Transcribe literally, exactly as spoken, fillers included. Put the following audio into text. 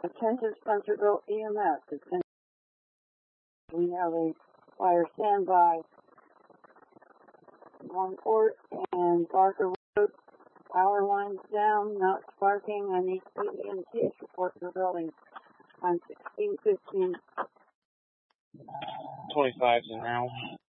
Attention Spencerville E M S. Attention. We have a fire standby. Longport and Barker Road. Power lines down, not sparking. I need E M T report for the building on sixteen fifteen. twenty-five's an hour.